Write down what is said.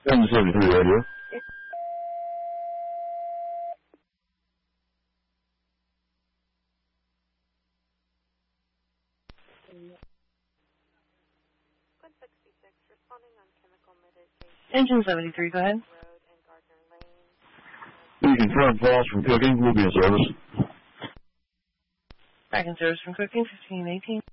Engine 73 radio. Engine 73, go ahead. We confirm false from Cooking. We'll be in service. Back in service from Cooking, 1518.